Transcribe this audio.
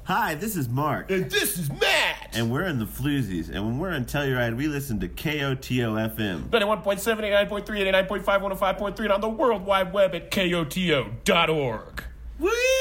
Hi, this is Mark. And this is Matt. And we're in the Floozies. And when we're in Telluride, we listen to KOTO FM. 91.7, 89.3, 89.5, 105.3, and on the World Wide Web at KOTO.org. Whee!